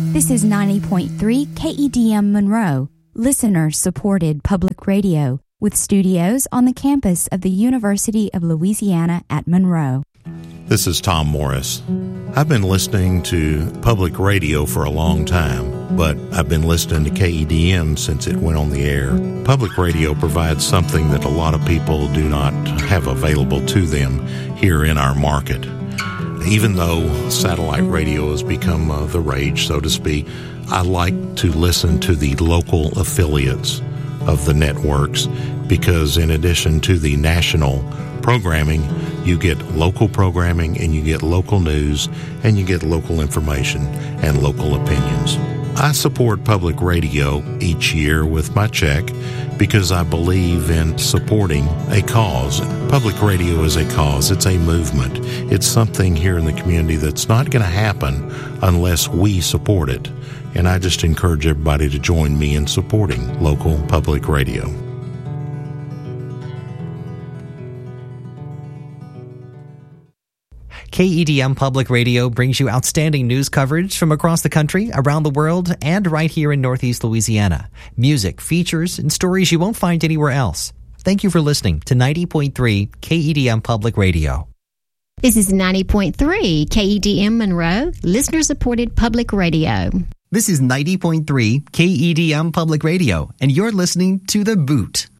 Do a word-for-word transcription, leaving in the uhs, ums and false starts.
This is ninety point three K E D M Monroe, listener-supported public radio, with studios on the campus of the University of Louisiana at Monroe. This is Tom Morris. I've been listening to public radio for a long time, but I've been listening to K E D M since it went on the air. Public radio provides something that a lot of people do not have available to them here in our market. Even though satellite radio has become uh, the rage, so to speak, I like to listen to the local affiliates of the networks because in addition to the national programming, you get local programming and you get local news and you get local information and local opinions. I support public radio each year with my check because I believe in supporting a cause. Public radio is a cause. It's a movement. It's something here in the community that's not going to happen unless we support it. And I just encourage everybody to join me in supporting local public radio. K E D M Public Radio brings you outstanding news coverage from across the country, around the world, and right here in Northeast Louisiana. Music, features, and stories you won't find anywhere else. Thank you for listening to ninety point three K E D M Public Radio. This is ninety point three K E D M Monroe, listener-supported public radio. This is ninety point three K E D M Public Radio, and you're listening to The Boot.